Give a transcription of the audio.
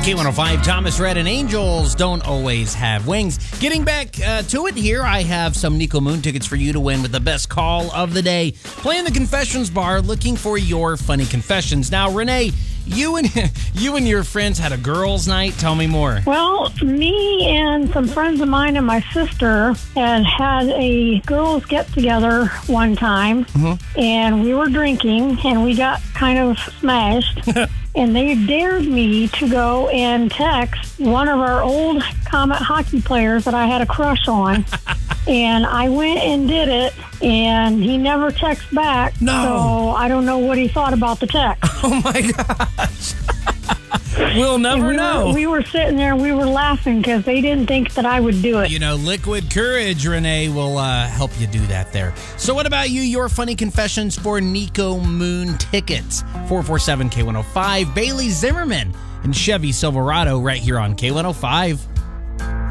K105, Thomas Rhett and Angels Don't Always Have Wings. Getting back to it here, I have some Nico Moon tickets for you to win with the best call of the day. Playing the Confessions Bar, looking for your funny confessions. Now, Renee, you and your friends had a girls' night. Tell me more. Well, me and some friends of mine and my sister had a girls' get-together one time, and we were drinking, and we got kind of smashed. And they dared me to go and text one of our old Comet hockey players that I had a crush on. And I went and did it, and he never texted back. No. So I don't know what he thought about the text. Oh, my gosh. We'll never know. We were sitting there, we were laughing because they didn't think that I would do it. You know, liquid courage, Renee, will help you do that there. So what about you? Your funny confessions for Nico Moon tickets. 447-K105, Bailey Zimmerman and Chevy Silverado right here on K105.